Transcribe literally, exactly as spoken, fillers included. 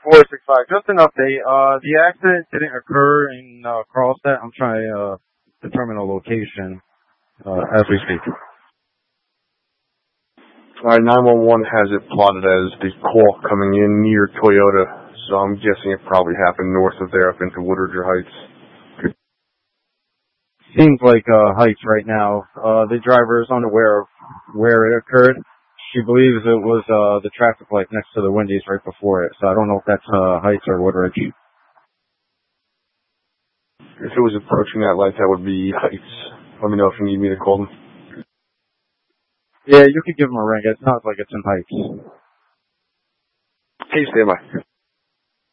four six five. Just an update. Uh, the accident didn't occur in uh, Carlstadt. I'm trying to uh, determine a location uh, as we speak. Alright, nine one one has it plotted as the call coming in near Toyota, so I'm guessing it probably happened north of there up into Woodridge Heights. Seems like uh, Heights right now. Uh, the driver is unaware of where it occurred. She believes it was uh, the traffic light next to the Wendy's right before it, so I don't know if that's uh, Heights or Woodridge. If it was approaching that light, that would be Heights. Let me know if you need me to call them. Yeah, you could give them a ring. It sounds like it's in Heights. Hey, stand by.